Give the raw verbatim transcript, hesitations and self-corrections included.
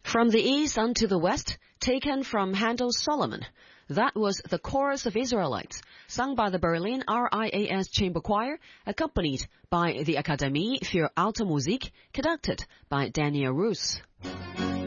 From the east unto the west, taken from Handel's Solomon. That was the Chorus of Israelites, sung by the Berlin R I A S Chamber Choir, accompanied by the Akademie für Alte Musik, conducted by Daniel Roos.